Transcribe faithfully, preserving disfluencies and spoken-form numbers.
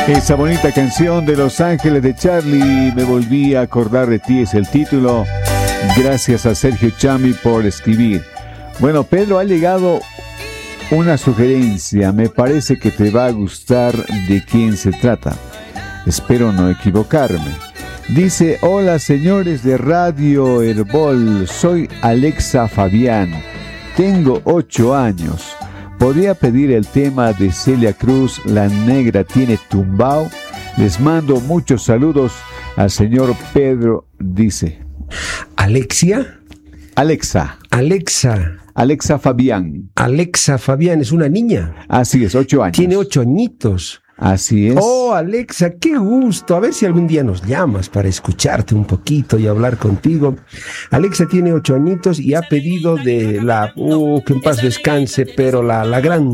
Esa bonita canción de Los Ángeles de Charlie, me volví a acordar de ti, es el título. Gracias a Sergio Chami por escribir. Bueno, Pedro, ha llegado una sugerencia. Me parece que te va a gustar de quién se trata. Espero no equivocarme. Dice: hola señores de Radio Herbol, soy Alexa Fabián. Tengo ocho años. ¿Podría pedir el tema de Celia Cruz, La Negra Tiene Tumbao? Les mando muchos saludos al señor Pedro, dice. ¿Alexia? Alexa. Alexa. Alexa Fabián. Alexa Fabián, ¿es una niña? Así es, ocho años. Tiene ocho añitos. Así es. Oh, Alexa, qué gusto. A ver si algún día nos llamas para escucharte un poquito y hablar contigo. Alexa tiene ocho añitos y ha pedido de la... Uh, que en paz descanse, pero la, la gran